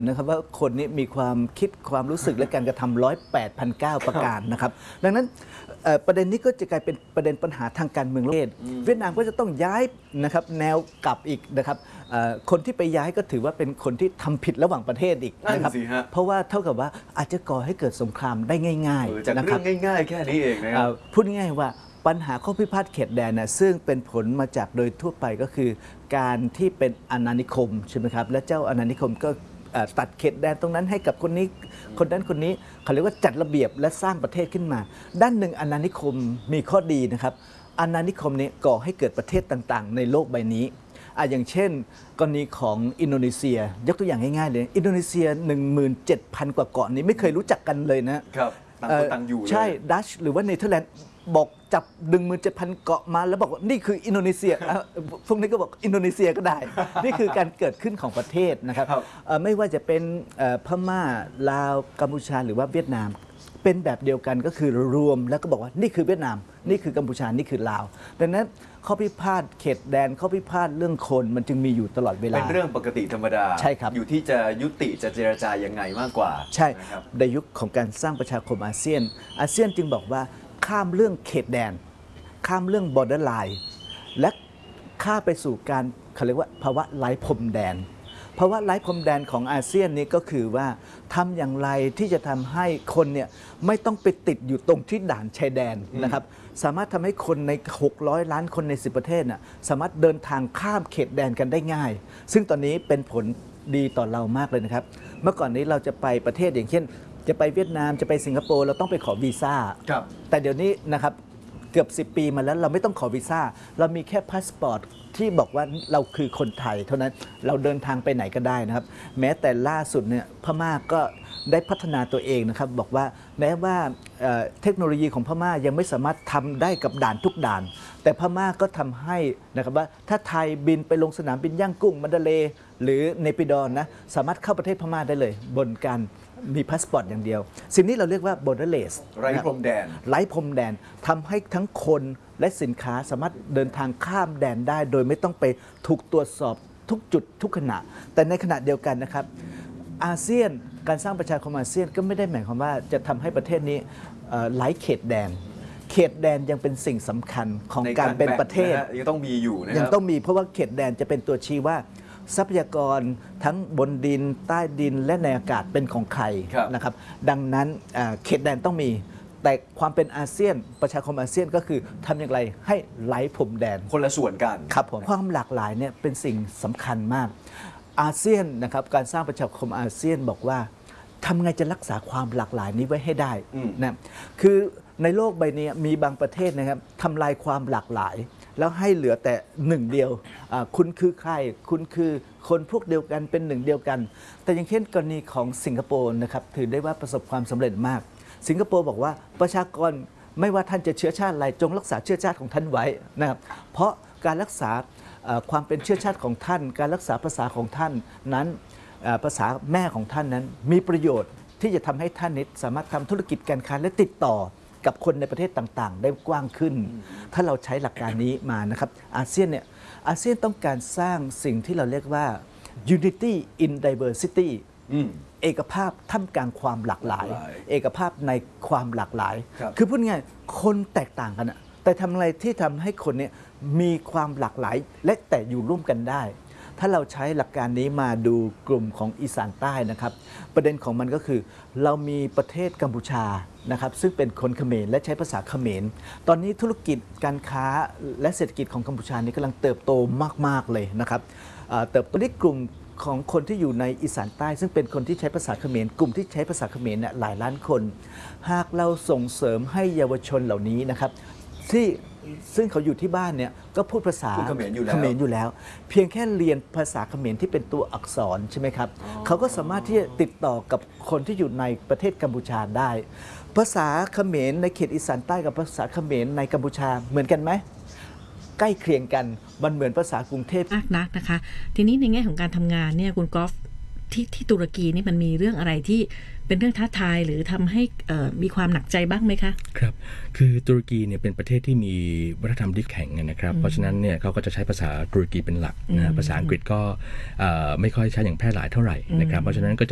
นะครับว่าคนนี้มีความคิดความรู้สึกและการกระทำ108,900 ประการนะครับดังนั้นประเด็นนี้ก็จะกลายเป็นประเด็นปัญหาทางการเมืองโลกเวียดนามก็จะต้องย้ายนะครับแนวกลับอีกนะครับคนที่ไปย้ายก็ถือว่าเป็นคนที่ทำผิดระหว่างประเทศอีกนะครับเพราะว่าเท่ากับว่าอาจจะก่อให้เกิดสงครามได้ง่ายๆจากเรื่องง่ายๆแค่นี้เองนะครับพูดง่ายๆว่าปัญหาข้อพิพาทเขตแดนนะซึ่งเป็นผลมาจากโดยทั่วไปก็คือการที่เป็นอาณานิคมใช่ไหมครับและเจ้าอาณานิคมก็ตัดเขตแดนตรงนั้นให้กับคนนี้คนนั้นคนนี้เขาเรียกว่าจัดระเบียบและสร้างประเทศขึ้นมาด้านหนึ่งอาณานิคมมีข้อดีนะครับอาณานิคมนี้ก่อให้เกิดประเทศต่างๆในโลกใบนี้อย่างเช่นกรณีของอินโดนีเซียยกตัวอย่างง่ายๆเลยอินโดนีเซีย 17,000 กว่าเกาะนี้ไม่เคยรู้จักกันเลยนะครับต่างคนต่างอยู่เลยใช่ดัชหรือว่าเนเธอร์แลนด์บอกจับ 17,000 เกาะมาแล้วบอกว่านี่คืออินโดนีเซียพวกนี้ก็บอกอินโดนีเซียก็ได้ นี่คือการเกิดขึ้นของประเทศนะครับไม่ว่าจะเป็นพม่าลาวกัมพูชาหรือว่าเวียดนามเป็นแบบเดียวกันก็คือรวมแล้วก็บอกว่านี่คือเวียดนามนี่คือกัมพูชานี่คือลาวดังนั้นข้อพิพาทเขตแดนข้อพิพาทเรื่องคนมันจึงมีอยู่ตลอดเวลาเป็นเรื่องปกติธรรมดาใช่ครับอยู่ที่จะยุติจะเจรจายังไงมากกว่าใช่ในยุคของการสร้างประชาคมอาเซียนจึงบอกว่าข้ามเรื่องเขตแดนข้ามเรื่อง border line และข้าไปสู่การเขาเรียกว่าภาวะไร้พรมแดนภาวะไร้พรมแดนของอาเซียนนี้ก็คือว่าทำอย่างไรที่จะทำให้คนเนี่ยไม่ต้องไปติดอยู่ตรงที่ด่านชายแดนนะครับสามารถทำให้คนใน600 ล้านคนใน10 ประเทศน่ะสามารถเดินทางข้ามเขตแดนกันได้ง่ายซึ่งตอนนี้เป็นผลดีต่อเรามากเลยนะครับเมื่อก่อนนี้เราจะไปประเทศอย่างเช่นจะไปเวียดนามจะไปสิงคโปร์เราต้องไปขอวีซ่าแต่เดี๋ยวนี้นะครับเกือบ10 ปีมาแล้วเราไม่ต้องขอวีซ่าเรามีแค่พาสปอร์ตที่บอกว่าเราคือคนไทยเท่านั้นเราเดินทางไปไหนก็ได้นะครับแม้แต่ล่าสุดเนี่ยพม่าก็ได้พัฒนาตัวเองนะครับบอกว่าแม้ว่าเทคโนโลยีของพม่ายังไม่สามารถทำได้กับด่านทุกด่านแต่พม่าก็ทำให้นะครับว่าถ้าไทยบินไปลงสนามบินย่างกุ้งมันดาเลย์หรือเนปิดอนะสามารถเข้าประเทศพม่าได้เลยบนการมีพาสปอร์ตอย่างเดียวสิ่งนี้เราเรียกว่า borderless ไร้พรมแดนไร้พรมแดนทำให้ทั้งคนและสินค้าสามารถเดินทางข้ามแดนได้โดยไม่ต้องไปถูกตรวจสอบทุกจุดทุกขณะแต่ในขณะเดียวกันนะครับอาเซียนการสร้างประชาคมอาเซียนก็ไม่ได้หมายความว่าจะทำให้ประเทศนี้ไร้เขตแดนเขตแดนยังเป็นสิ่งสำคัญของการเป็นประเทศยังต้องมีอยู่นะครับยังต้องมีเพราะว่าเขตแดนจะเป็นตัวชี้ว่าทรัพยากรทั้งบนดินใต้ดินและในอากาศเป็นของใครนะครับดังนั้นเขตแดนต้องมีแต่ความเป็นอาเซียนประชาคมอาเซียนก็คือทำอย่างไรให้ไร้พรมแดนคนละส่วนกันครับผมความหลากหลายเนี่ยเป็นสิ่งสำคัญมากอาเซียนนะครับการสร้างประชาคมอาเซียนบอกว่าทำไงจะรักษาความหลากหลายนี้ไว้ให้ได้นะคือในโลกใบนี้มีบางประเทศนะครับทำลายความหลากหลายแล้วให้เหลือแต่หนึ่งเดียวคุณคือใครคุณคือคนพวกเดียวกันเป็นหนึ่งเดียวกันแต่อย่างเช่นกรณีของสิงคโปร์นะครับถือได้ว่าประสบความสำเร็จมากสิงคโปร์บอกว่าประชากรไม่ว่าท่านจะเชื้อชาติอะไรจงรักษาเชื้อชาติของท่านไว้นะครับเพราะการรักษาความเป็นเชื้อชาติของท่านการรักษาภาษาของท่านนั้นภาษาแม่ของท่านนั้นมีประโยชน์ที่จะทำให้ท่านนี้สามารถทำธุรกิจการค้าและติดต่อกับคนในประเทศต่างๆได้กว้างขึ้นถ้าเราใช้หลักการนี้มานะครับอาเซียนต้องการสร้างสิ่งที่เราเรียกว่า unity in diversity เอกภาพท่ามกลางความหลากหลายเอกภาพในความหลากหลายคือพูดง่ายคนแตกต่างกันแต่ทำอะไรที่ทำให้คนนี้มีความหลากหลายและแต่อยู่ร่วมกันได้ถ้าเราใช้หลักการนี้มาดูกลุ่มของอีสานใต้นะครับประเด็นของมันก็คือเรามีประเทศกัมพูชานะครับซึ่งเป็นคนเขมรและใช้ภาษาเขมรตอนนี้ธุรกิจการค้าและเศรษฐกิจของกัมพูชานี้กำลังเติบโตมากๆเลยนะครับเติบโตในกลุ่มของคนที่อยู่ในอีสานใต้ซึ่งเป็นคนที่ใช้ภาษาเขมรกลุ่มที่ใช้ภาษาเขมรเนี่ยหลายล้านคนหากเราส่งเสริมให้เยาวชนเหล่านี้นะครับซึ่งเขาอยู่ที่บ้านเนี่ยก็พูดภาษาเขมรอยู่แล้วเพียงแค่เรียนภาษาเขมรที่เป็นตัวอักษรใช่ไหมครับเขาก็สามารถที่จะติดต่อกับคนที่อยู่ในประเทศกัมพูชาได้ภาษาเขมรในเขตอีสานใต้กับภาษาเขมรในกัมพูชาเหมือนกันไหมใกล้เคียงกันมันเหมือนภาษากรุงเทพนักนะคะทีนี้ในแง่ของการทำงานเนี่ยคุณกอล์ฟที่ตุรกีนี่มันมีเรื่องอะไรที่เป็นเรื่องท้าทายหรือทำให้มีความหนักใจบ้างไหมคะครับคือตุรกีเนี่ยเป็นประเทศที่มีวัฒนธรรมที่แข็งนะครับเพราะฉะนั้นเนี่ยเขาก็จะใช้ภาษาตุรกีเป็นหลักนะภาษาอังกฤษก็ไม่ค่อยใช้อย่างแพร่หลายเท่าไหร่นะครับเพราะฉะนั้นก็จะ